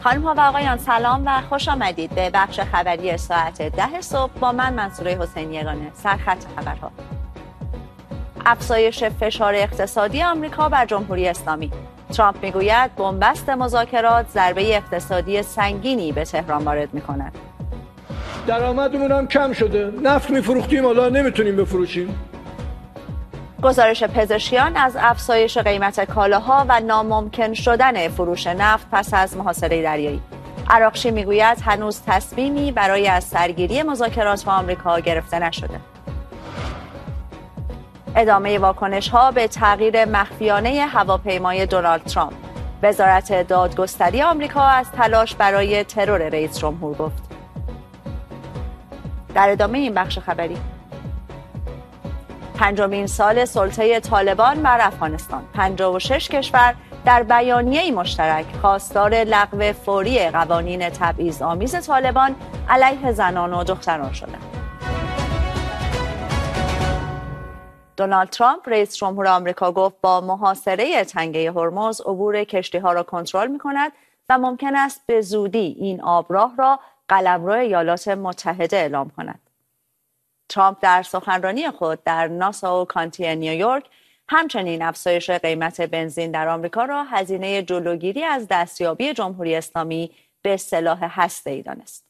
خانم ها و آقایان سلام و خوش آمدید به بخش خبری ساعت 10 صبح با من منصوره حسینی یگانه. سرخط خبرها: افزایش فشار اقتصادی آمریکا بر جمهوری اسلامی. ترامپ میگوید بنبست مذاکرات ضربه اقتصادی سنگینی به تهران وارد میکند. درآمدمون هم کم شده، نفت میفروختیم حالا نمیتونیم بفروشیم. گزارش پزشکیان از افزایش قیمت کالاها و ناممکن شدن فروش نفت پس از محاصره دریایی. عراقچی میگوید هنوز تصمیمی برای از سرگیری مذاکرات با آمریکا گرفته نشده. ادامه واکنش‌ها به تغییر مخفیانه هواپیمای دونالد ترامپ. وزارت دادگستری آمریکا از تلاش برای ترور رئیس جمهور گفت. در ادامه این بخش خبری: پنجمین سال سلطه طالبان بر افغانستان. 56 کشور در بیانیه‌ای مشترک خواستار لغو فوری قوانین تبعیض‌آمیز طالبان علیه زنان و دختران شدند. دونالد ترامپ رئیس جمهور آمریکا گفت با محاصره تنگه هرمز عبور کشتی‌ها را کنترل می‌کند و ممکن است به زودی این آبراه را قلمرو ایالات متحده اعلام کند. ترامپ در سخنرانی خود در ناساو کانتی نیویورک همچنین افزایش قیمت بنزین در آمریکا را هزینه جلوگیری از دستیابی جمهوری اسلامی به سلاح هسته‌ای دانست.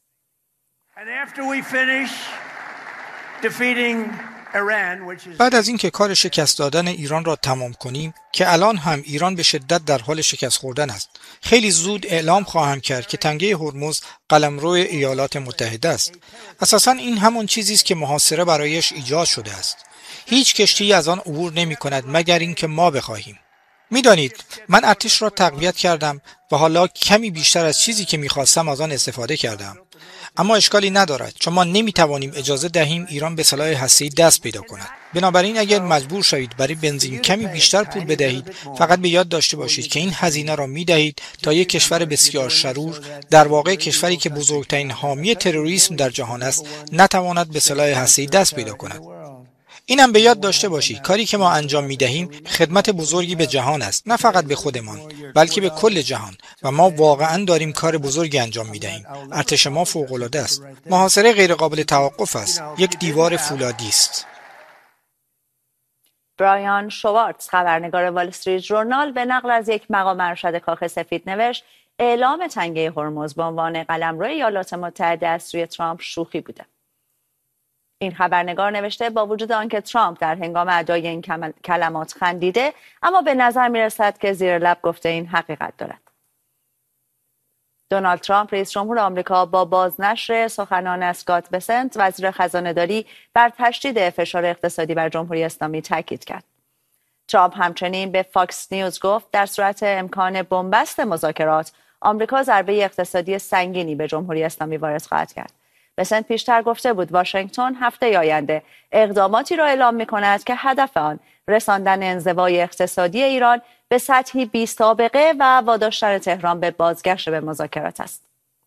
بعد از اینکه کار شکست دادن ایران را تمام کنیم که الان هم ایران به شدت در حال شکست خوردن است، خیلی زود اعلام خواهم کرد که تنگه هرمز قلمرو ایالات متحده است. اساساً این همون چیزی است که محاصره برایش ایجاد شده است. هیچ کشتی از آن عبور نمی کند مگر اینکه ما بخواهیم. میدانید من ارتش را تقویت کردم و حالا کمی بیشتر از چیزی که میخواستم از آن استفاده کردم. اما اشکالی ندارد چون ما نمیتوانیم اجازه دهیم ایران به سلاح هسته‌ای دست پیدا کند. بنابراین اگر مجبور شوید برای بنزین کمی بیشتر پول بدهید، فقط به یاد داشته باشید که این هزینه را میدهید تا یک کشور بسیار شرور، در واقع کشوری که بزرگترین حامی تروریسم در جهان است، نتواند به سلاح هسته‌ای دست پیدا کند. اینم به یاد داشته باشید کاری که ما انجام میدهیم خدمت بزرگی به جهان است، نه فقط به خودمان بلکه به کل جهان و ما واقعا داریم کار بزرگی انجام میدهیم. ارتش ما فوق العاده است. محاصره غیر قابل توقف است. یک دیوار فولادی است. برایان شوارتز خبرنگار وال استریت ژورنال به نقل از یک مقام ارشد کاخ سفید نوشت اعلام تنگه هرمز به عنوان قلمرو ایالات متحده از سوی ترامپ شوخی بوده. این خبرنگار نوشته با وجود آنکه ترامپ در هنگام ادای این کلمات خندیده، اما به نظر می‌رسد که زیر لب گفته این حقیقت دارد. دونالد ترامپ رئیس جمهور آمریکا با بازنشر سخنان اسکات بسنت وزیر خزانه‌داری بر تشدید فشار اقتصادی بر جمهوری اسلامی تاکید کرد. ترامپ همچنین به فاکس نیوز گفت در صورت امکان بنبست مذاکرات آمریکا ضربه اقتصادی سنگینی به جمهوری اسلامی وارد خواهد کرد. بسنت پیشتر گفته بود واشنگتن هفته آینده اقداماتی را اعلام می‌کند که هدف آن رساندن انزوای اقتصادی ایران به سطحی بی سابقه و واداشتن تهران به بازگشت به مذاکرات است.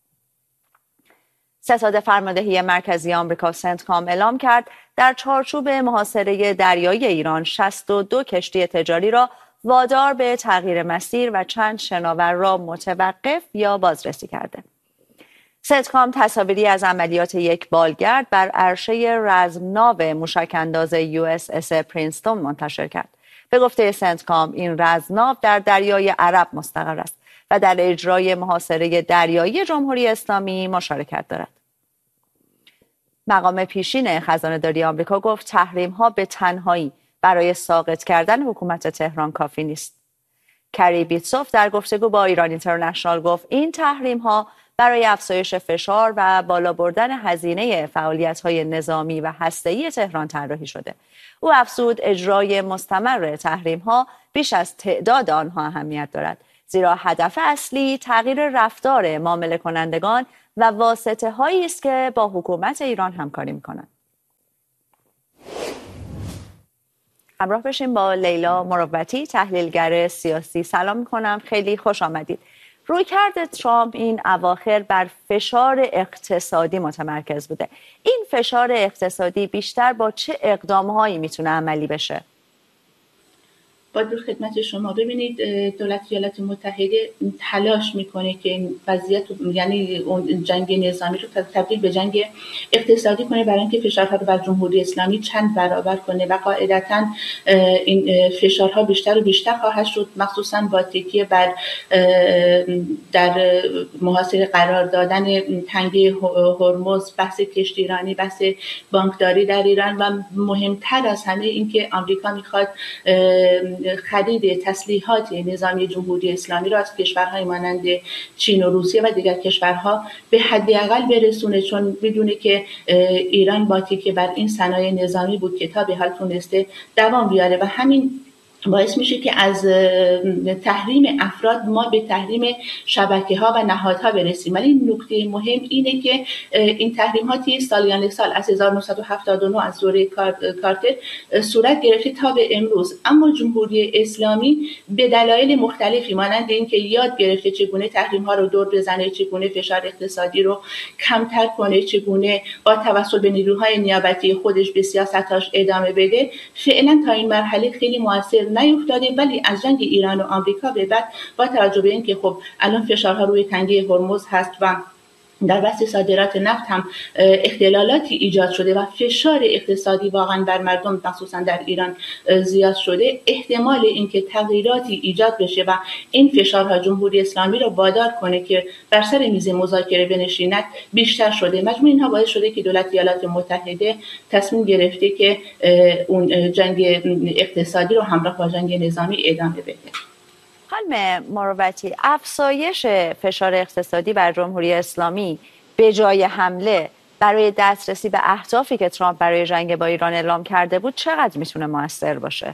ستاد فرماندهی مرکزی آمریکا سنتکام اعلام کرد در چارچوب محاصره دریایی ایران 62 کشتی تجاری را وادار به تغییر مسیر و چند شناور را متوقف یا بازرسی کرده. سنتکام تصاویری از عملیات یک بالگرد بر عرشه رزمناو موشک‌انداز USS پرینستون منتشر کرد. به گفته سنتکام این رزمناو در دریای عرب مستقر است و در اجرای محاصره دریایی جمهوری اسلامی مشارکت دارد. مقام پیشین خزانه‌داری آمریکا گفت تحریم‌ها به تنهایی برای ساقط کردن حکومت تهران کافی نیست. کری بیتسوف در گفتگو با ایران اینترنشنال گفت این تحریم‌ها برای افزایش فشار و بالا بردن هزینه فعالیت‌های نظامی و هسته‌ای تهران طراحی شده. او افزود اجرای مستمر تحریم‌ها بیش از تعداد آنها اهمیت دارد، زیرا هدف اصلی تغییر رفتار معامله کنندگان و واسطه‌هایی است که با حکومت ایران همکاری می‌کنند. همراه بشیم با لیلا مروتی تحلیلگر سیاسی. سلام می‌کنم، خیلی خوش آمدید. رویکرد ترامپ این اواخر بر فشار اقتصادی متمرکز بوده. این فشار اقتصادی بیشتر با چه اقدام‌هایی میتونه عملی بشه؟ با در خدمت شما. ببینید دولت ایالات متحده تلاش میکنه که این وضعیت یعنی اون جنگ نظامی رو تبدیل به جنگ اقتصادی کنه برای اینکه فشارها رو بر جمهوری اسلامی چند برابر کنه و قاعدتاً این فشارها بیشتر و بیشتر خواهد شد، مخصوصاً با تکیه بر در محاصره قرار دادن تنگه هرمز، بحث کشتیرانی، بحث بانکداری در ایران و مهمتر از همه اینکه آمریکا میخواد خرید تسلیحات نظامی جمهوری اسلامی را از کشورهای مانند چین و روسیه و دیگر کشورها به حداقل برسونه، چون میدونه که ایران با تکیه بر این صنایع نظامی بود که تا به حال تونسته دوام بیاره و همین باعث میشه که از تحریم افراد ما به تحریم شبکه‌ها و نهادها برسیم. ولی نکته مهم اینه که این تحریم ها طی سالیان سال از 1979 از دوره کارتر صورت گرفته تا به امروز، اما جمهوری اسلامی به دلایل مختلفی مانند اینکه یاد گرفته چگونه تحریم ها رو دور بزنه، چگونه فشار اقتصادی رو کمتر کنه، چگونه با توسل به نیروهای نیابتی خودش به سیاستاش ادامه بده، فعلا تا این مرحله خیلی موثر نیفتاده. ولی از جنگ ایران و آمریکا به بعد با توجه به اینکه خب الان فشارها روی تنگه هرمز هست و در بحث صادرات نفت هم اختلالاتی ایجاد شده و فشار اقتصادی واقعا بر مردم مخصوصا در ایران زیاد شده، احتمال اینکه تغییراتی ایجاد بشه و این فشارها جمهوری اسلامی را وادار کنه که بر سر میز مذاکره بنشیند بیشتر شده. مجموع اینها باعث شده که دولت ایالات متحده تصمیم گرفته که اون جنگ اقتصادی رو همراه با جنگ نظامی ادامه بده. خانم مروتی، افزایش فشار اقتصادی بر جمهوری اسلامی به جای حمله برای دسترسی به اهدافی که ترامپ برای جنگ با ایران اعلام کرده بود چقدر میتونه موثر باشه؟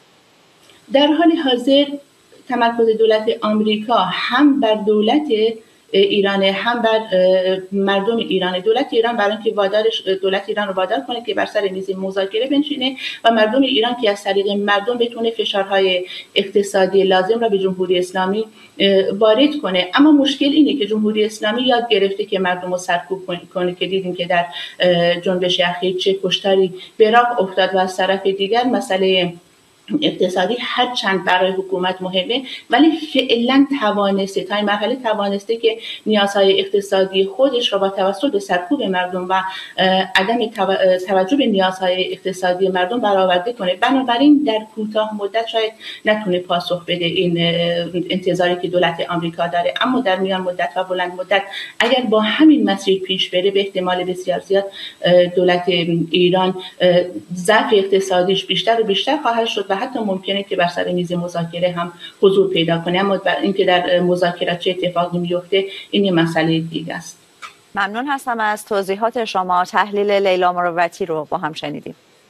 در حال حاضر تمرکز دولت آمریکا هم بر دولت ایران هم بر مردم ایران. دولت ایران برای اینکه دولت ایران رو وادار کنه که بر سر میز مذاکره بنشینه و مردم ایران که از طریق مردم بتونه فشارهای اقتصادی لازم را به جمهوری اسلامی وارد کنه. اما مشکل اینه که جمهوری اسلامی یاد گرفته که مردم رو سرکوب کنه که دیدیم که در جنبش اخیر چه کشتاری به راه افتاد و از طرف دیگر مسئله اقتصادی هرچند برای حکومت مهمه ولی فعلا توانسته تا این مرحله توانسته که نیازهای اقتصادی خودش را با توسط به سرکوب مردم و عدم توجه به نیازهای اقتصادی مردم برآورده کنه. بنابراین در کوتاه مدت شاید نتونه پاسخ بده این انتظاری که دولت آمریکا داره، اما در میان مدت و بلند مدت اگر با همین مسیر پیش بره به احتمال بسیار زیاد دولت ایران ضعف اقتصادیش بیشتر و بیشتر خواهد شد و حتی ممکنه که بر سر میز مذاکره هم حضور پیدا کنه. اما اینکه در مذاکرات چه اتفاقی میفته این یه مسئله دیگه است. ممنون هستم از توضیحات شما. تحلیل لیلا مروتی رو با هم شنیدیم.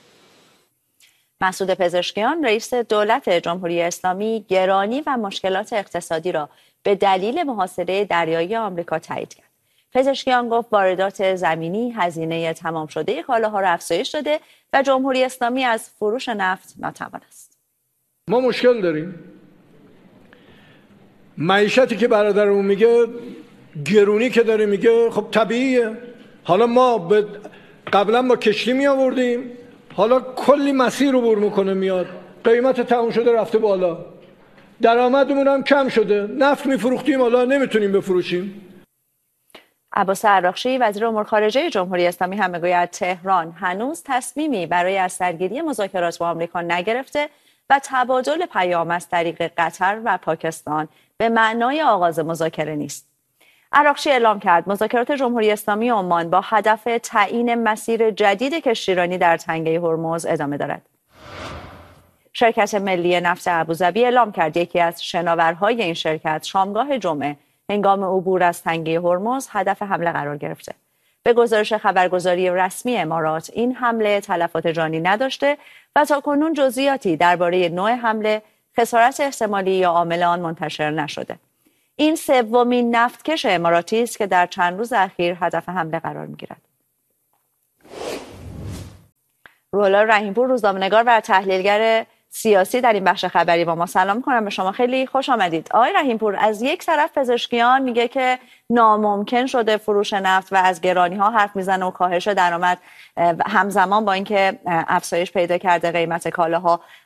مسعود پزشکیان رئیس دولت جمهوری اسلامی گرانی و مشکلات اقتصادی را به دلیل محاصره دریایی آمریکا تایید کرد. پزشکیان گفت واردات زمینی هزینه تمام شده کالاها را افزایش داده و جمهوری اسلامی از فروش نفت ناتوان است. ما مشکل داریم. معیشتی که برادرمون میگه، گرونی که داره میگه، خب طبیعیه. حالا ما قبلا با کشتی می آوردیم، حالا کلی مسیر رو بر میکنه میاد، قیمت تمام شده رفته بالا، درآمدمون هم کم شده، نفت میفروختیم حالا نمیتونیم بفروشیم. عباس عراقچی وزیر امور خارجه جمهوری اسلامی هم میگوید تهران هنوز تصمیمی برای از سرگیری مذاکرات با آمریکا نگرفته و تبادل پیام از طریق قطر و پاکستان به معنای آغاز مذاکره نیست. عراقچی اعلام کرد مذاکرات جمهوری اسلامی عمان با هدف تعیین مسیر جدید کشتیرانی در تنگه هرمز ادامه دارد. شرکت ملی نفت ابوظبی اعلام کرد یکی از شناورهای این شرکت شامگاه جمعه هنگام عبور از تنگه هرمز هدف حمله قرار گرفته. به گزارش خبرگزاری رسمی امارات این حمله تلفات جانی نداشته و تاکنون جزئیاتی درباره نوع حمله، خسارت احتمالی یا عامل آن منتشر نشده. این سومین نفتکش اماراتی است که در چند روز اخیر هدف حمله قرار می‌گیرد. رولا رحیمپور روزنامه‌نگار و تحلیلگر سیاسی در این بخش خبری با ما سلام می‌کنم به شما. خیلی خوش آمدید. آقای رحیمپور، از یک طرف پزشکیان میگه که ناممکن شده فروش نفت و از گرانی‌ها حرف میزنه و کاهش درآمد همزمان با اینکه افزایش پیدا کرده قیمت کالاها،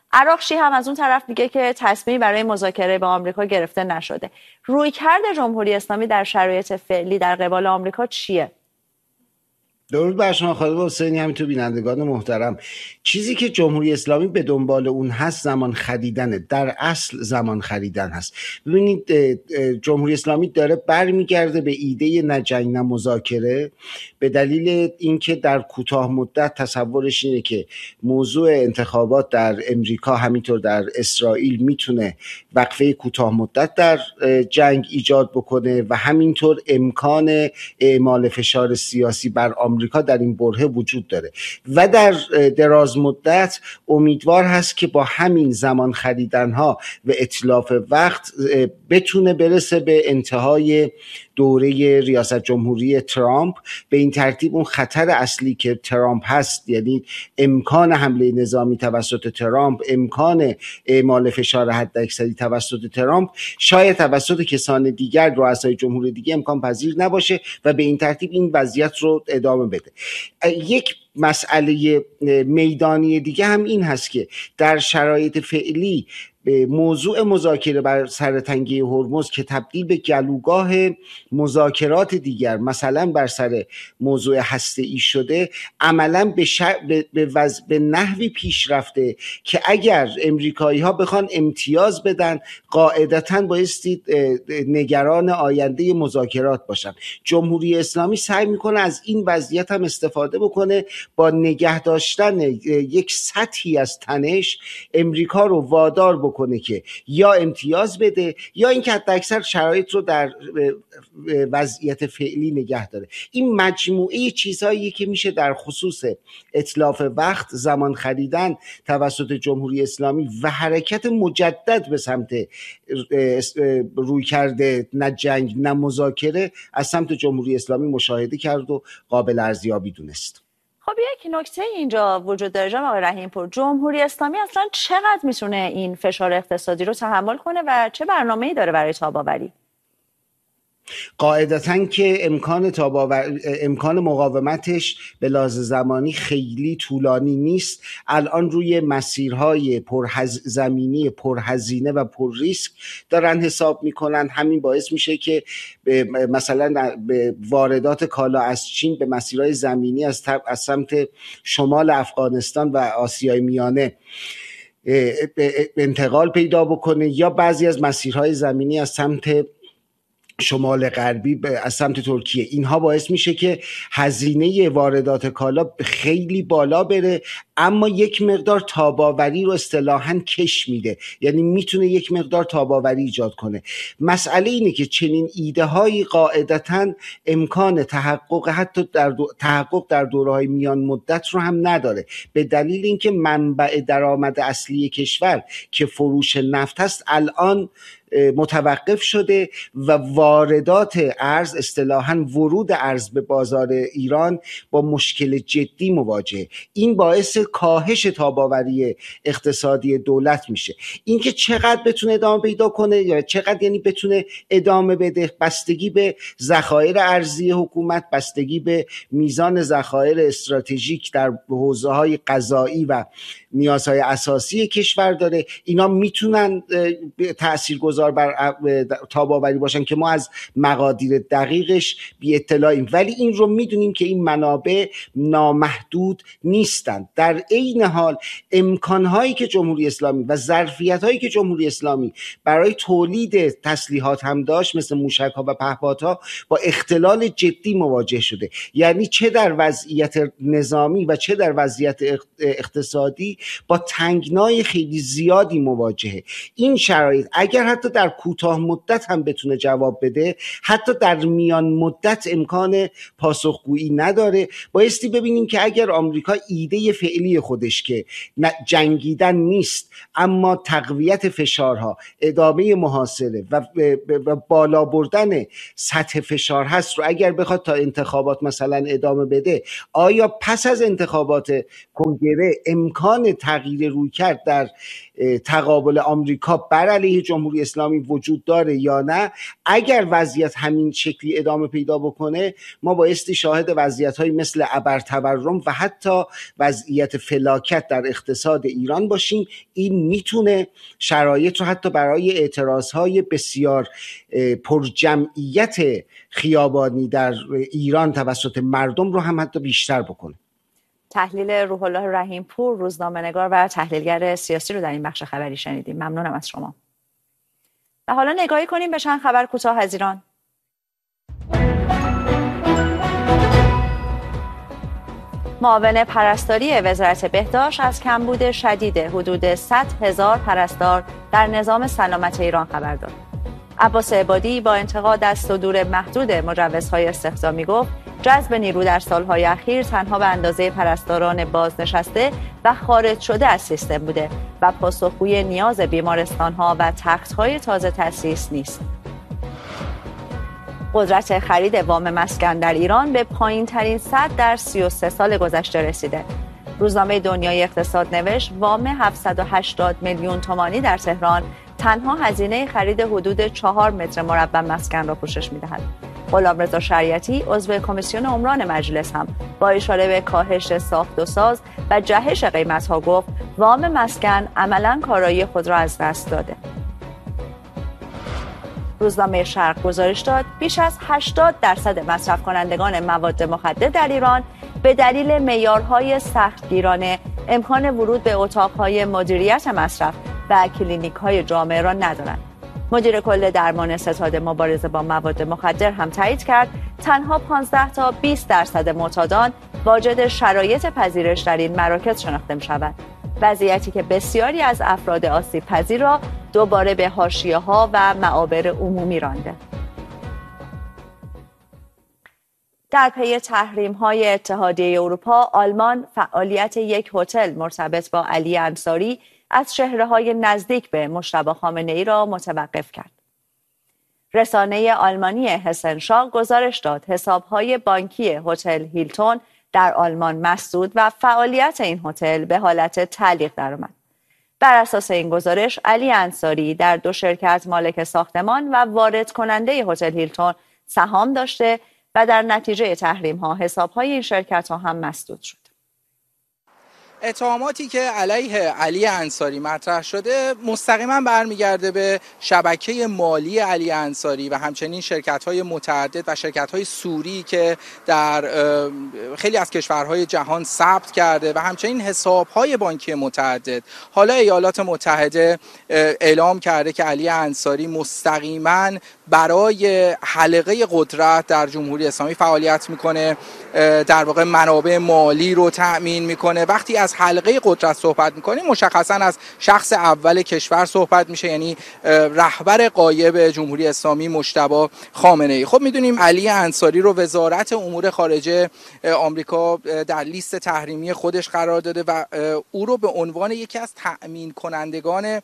عراقچی هم از اون طرف میگه که تصمیمی برای مذاکره با آمریکا گرفته نشده. رویکرد جمهوری اسلامی در شرایط فعلی در قبال آمریکا چیه؟ درود بر شما خانم حسینی، همینطور بینندگان محترم. چیزی که جمهوری اسلامی به دنبال اون هست زمان خریدنه، در اصل زمان خریدن هست. ببینید جمهوری اسلامی داره برمیگرده به ایده نه جنگ نه مذاکره، به دلیل اینکه در کوتاه مدت تصورش اینه که موضوع انتخابات در امریکا همینطور در اسرائیل میتونه وقفه کوتاه مدت در جنگ ایجاد بکنه و همینطور امکان اعمال فشار سیاسی بر آمریکا در این برهه وجود داره و در دراز مدت امیدوار هست که با همین زمان خریدنها و اتلاف وقت بتونه برسه به انتهای دوره ریاست جمهوری ترامپ. به این ترتیب اون خطر اصلی که ترامپ هست، یعنی امکان حمله نظامی توسط ترامپ، امکان اعمال فشار حداکثری توسط ترامپ، شاید توسط کسان دیگر، رؤسای جمهور دیگه امکان پذیر نباشه و به این ترتیب این وضعیت رو ادامه بده. یک مسئله میدانی دیگه هم این هست که در شرایط فعلی موضوع مذاکره بر سر تنگه هرمز که تبدیل به گلوگاه مذاکرات دیگر، مثلا بر سر موضوع هسته‌ای شده، عملا به نحوی پیش رفته که اگر امریکایی ها بخوان امتیاز بدن قاعدتاً بایستی نگران آینده مذاکرات باشن. جمهوری اسلامی سعی میکنه از این وضعیت هم استفاده بکنه، با نگه داشتن یک سطحی از تنش امریکا رو وادار بکنه که یا امتیاز بده یا اینکه حداکثر شرایط رو در وضعیت فعلی نگه داره. این مجموعه چیزهایی که میشه در خصوص اتلاف وقت، زمان خریدن توسط جمهوری اسلامی و حرکت مجدد به سمت رویکرد نه جنگ نه مذاکره از سمت جمهوری اسلامی مشاهده کرد و قابل ارزیابی دونست. خب یک نکته اینجا وجود داره جناب آقای رحیم‌پور، جمهوری اسلامی اصلا چقدر میتونه این فشار اقتصادی رو تحمل کنه و چه برنامه‌ای داره برای تاب‌آوری؟ قاعدتاً که امکان مقاومتش به لحاظ زمانی خیلی طولانی نیست. الان روی مسیرهای زمینی پرهزینه و پر ریسک دارن حساب میکنن. همین باعث میشه که مثلا به واردات کالا از چین به مسیرهای زمینی از سمت شمال افغانستان و آسیای میانه انتقال پیدا بکنه، یا بعضی از مسیرهای زمینی از سمت شمال غربی از سمت ترکیه. اینها باعث میشه که هزینه واردات کالا خیلی بالا بره، اما یک مقدار تاباوری رو اصطلاحاً کش میده، یعنی میتونه یک مقدار تاباوری ایجاد کنه. مسئله اینه که چنین ایده هایی قاعدتاً امکان تحقق در دوره‌های میان مدت رو هم نداره، به دلیل اینکه منبع درآمد اصلی کشور که فروش نفت هست الان متوقف شده و واردات ارز، اصطلاحاً ورود ارز به بازار ایران با مشکل جدی مواجهه. این باعث کاهش تاباوری اقتصادی دولت میشه. اینکه چقدر بتونه ادامه پیدا کنه یا چقدر یعنی بتونه ادامه بده بستگی به ذخایر ارزی حکومت، بستگی به میزان ذخایر استراتژیک در حوزه‌های غذایی و نیازهای اساسی کشور داره. اینا میتونن تاثیرگذار بر تاباوری باشن که ما از مقادیر دقیقش بی اطلاعیم، ولی این رو میدونیم که این منابع نامحدود نیستند. در عین حال امکانهایی که جمهوری اسلامی و ظرفیت‌هایی که جمهوری اسلامی برای تولید تسلیحات هم داشت، مثل موشک‌ها و پهپادها، با اختلال جدی مواجه شده. یعنی چه در وضعیت نظامی و چه در وضعیت اقتصادی با تنگنای خیلی زیادی مواجهه. این شرایط اگر حتی در کوتاه مدت هم بتونه جواب بده، حتی در میان مدت امکان پاسخگویی نداره. بایستی ببینیم که اگر آمریکا ایده فعلی خودش که جنگیدن نیست اما تقویت فشارها، ادامه محاصره و بالا بردن سطح فشار هست رو اگر بخواد تا انتخابات مثلا ادامه بده، آیا پس از انتخابات کنگره امکان تغییر رویکرد در تقابل آمریکا بر علیه جمهوری اسلامی اسلامی وجود داره یا نه. اگر وضعیت همین شکلی ادامه پیدا بکنه ما بایستی شاهد وضعیت‌هایی مثل ابرتورم و حتی وضعیت فلاکت در اقتصاد ایران باشیم. این میتونه شرایط رو حتی برای اعتراضهای بسیار پرجمعیت خیابانی در ایران توسط مردم رو هم حتی بیشتر بکنه. تحلیل روح الله رحیم پور، روزنامه‌نگار و تحلیلگر سیاسی رو در این بخش خبری شنیدیم. ممنونم از شما. و حالا نگاهی کنیم به چند خبر کوتاه از ایران. معاون پرستاری وزارت بهداشت از کمبود شدید حدود 100,000 پرستار در نظام سلامت ایران خبر داد. عباس عبادی با انتقاد از صدور محدود مجوزهای استخدامی گفت جذب نیرو در سالهای اخیر تنها به اندازه پرستاران بازنشسته و خارج شده از سیستم بوده و پاسخگوی نیاز بیمارستانها و تختهای تازه تأسیس نیست. قدرت خرید وام مسکن در ایران به پایین‌ترین سطح در 33 سال گذشته رسیده. روزنامه دنیای اقتصاد نوشت وام 780 میلیون تومانی در تهران تنها هزینه خرید حدود 4 متر مربع مسکن را پوشش می‌دهد. غلامرضا شریعتی عضو کمیسیون عمران مجلس هم با اشاره به کاهش ساخت و ساز و جهش قیمت‌ها گفت وام مسکن عملاً کارایی خود را از دست داده. روزنامه شرق گزارش داد بیش از 80% مصرف کنندگان مواد مخدر در ایران به دلیل معیارهای سختگیرانه امکان ورود به اتاقهای مدیریت مصرف و کلینیک‌های جامعه را ندارند. مدیر کل درمان ستاد مبارزه با مواد مخدر هم تایید کرد تنها 15 تا 20% معتادان واجد شرایط پذیرش در این مراکز شناخته می‌شوند. وضعیتی که بسیاری از افراد آسیب پذیر را دوباره به حاشیه‌ها و معابر عمومی رانده. در پی تحریم‌های اتحادیه اروپا، آلمان فعالیت یک هتل مرتبط با علی انصاری از چهره‌های نزدیک به مجتبی خامنه‌ای را متوقف کرد. رسانه آلمانی هسنشاگ گزارش داد حساب‌های بانکی هتل هیلتون در آلمان مسدود و فعالیت این هتل به حالت تعلیق درآمد. بر اساس این گزارش علی انصاری در 2 شرکت مالک ساختمان و وارد کننده هتل هیلتون سهام داشته و در نتیجه تحریم‌ها حساب‌های این شرکت‌ها هم مسدود شد. اتهاماتی که علیه علی انصاری مطرح شده مستقیما برمیگرده به شبکه مالی علی انصاری و همچنین شرکت‌های متعدد و شرکت‌های سوری که در خیلی از کشورهای جهان ثبت کرده و همچنین حساب‌های بانکی متعدد. حالا ایالات متحده اعلام کرده که علی انصاری مستقیما برای حلقه قدرت در جمهوری اسلامی فعالیت میکنه، در واقع منابع مالی رو تأمین میکنه. وقتی از حلقه قدرت صحبت میکنیم مشخصا از شخص اول کشور صحبت میشه، یعنی رهبر غایب جمهوری اسلامی مجتبی خامنه‌ای. خب میدونیم علی انصاری رو وزارت امور خارجه آمریکا در لیست تحریمی خودش قرار داده و او رو به عنوان یکی از تأمین کنندگان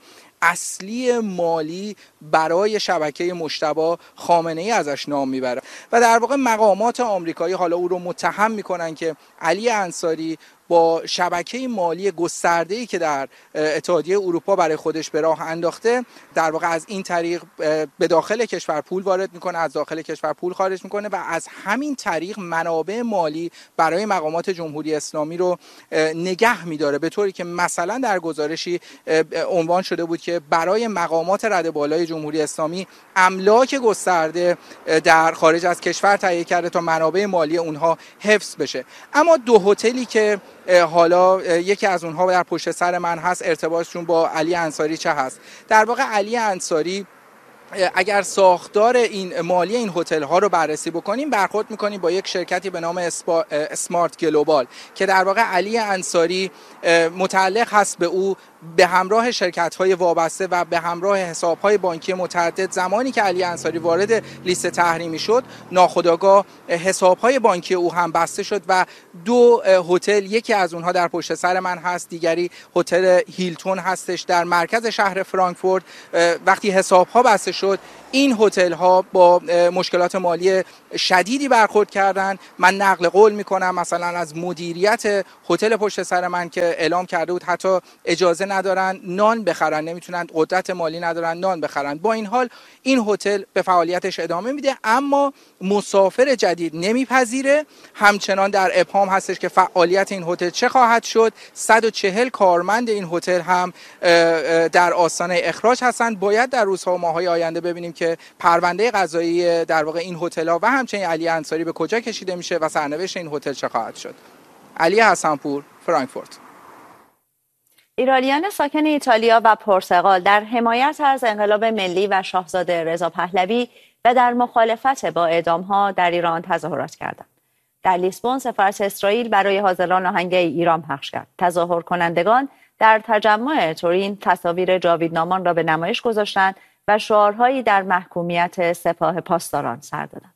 اصلی مالی برای شبکه مجتبی خامنه‌ای ازش نام میبره و در واقع مقامات آمریکایی حالا او رو متهم میکنن که علی انصاری با شبکه مالی گسترده‌ای که در اتحادیه اروپا برای خودش به راه انداخته در واقع از این طریق به داخل کشور پول وارد میکنه، از داخل کشور پول خارج میکنه و از همین طریق منابع مالی برای مقامات جمهوری اسلامی رو نگه میداره، به طوری که مثلا در گزارشی عنوان شده بود که برای مقامات رده بالای جمهوری اسلامی املاک گسترده در خارج از کشور تهیه کرده تا منابع مالی اونها حفظ بشه. اما 2 هتلی که حالا یکی از اونها در پشت سر من هست، ارتباطشون با علی انصاری چه هست؟ در واقع علی انصاری اگر ساختار این مالی این هتل ها رو بررسی بکنیم برخورد میکنیم با یک شرکتی به نام اسمارت گلوبال که در واقع علی انصاری متعلق هست به او به همراه شرکت‌های وابسته و به همراه حساب‌های بانکی متعدد. زمانی که علی انصاری وارد لیست تحریمی شد ناخودآگاه حساب‌های بانکی او هم بسته شد و 2 هتل، یکی از اونها در پشت سر من هست، دیگری هتل هیلتون هستش در مرکز شهر فرانکفورت. وقتی حساب‌ها بسته شد این هتل ها با مشکلات مالی شدیدی برخورد کردن. من نقل قول میکنم مثلا از مدیریت هتل پشت سر من که اعلام کرده بود حتی اجازه ندارن نان بخرن، نمیتونن، قدرت مالی ندارن نان بخرن. با این حال این هتل به فعالیتش ادامه میده اما مسافر جدید نمیپذیره. همچنان در ابهام هستش که فعالیت این هتل چه خواهد شد. 140 کارمند این هتل هم در آستانه اخراج هستند. باید در روزها و ماه‌های آینده ببینیم که پرونده قضایی در واقع این هتل‌ها و همچنین علی انصاری به کجا کشیده میشه و سرنوشت این هتل چه خواهد شد. علی حسنپور، فرانکفورت. ایرانیان ساکن ایتالیا و پرتغال در حمایت از انقلاب ملی و شاهزاده رضا پهلوی و در مخالفت با اعدام‌ها در ایران تظاهرات کردند. در لیسبون سفارت اسرائیل برای حاضران آهنگ ایران پخش کرد. تظاهر کنندگان در تجمع تورین تصاویر جاویدنامان را به نمایش گذاشتند و شعارهایی در محکومیت سپاه پاسداران سر دادند.